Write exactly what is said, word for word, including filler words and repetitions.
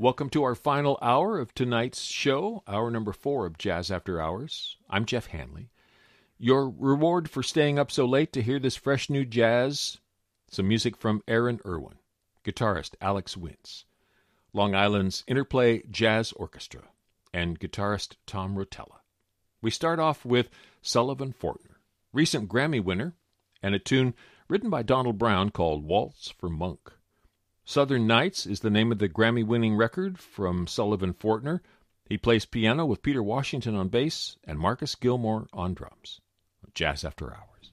Welcome to our final hour of tonight's show, hour number four of Jazz After Hours. I'm Jeff Hanley. Your reward for staying up so late to hear this fresh new jazz, some music from Aaron Irwin, guitarist Alex Wintz, Long Island's Interplay Jazz Orchestra, and guitarist Tom Rotella. We start off with Sullivan Fortner, recent Grammy winner, and a tune written by Donald Brown called Waltz for Monk. Southern Nights is the name of the Grammy-winning record from Sullivan Fortner. He plays piano with Peter Washington on bass and Marcus Gilmore on drums. Jazz After Hours.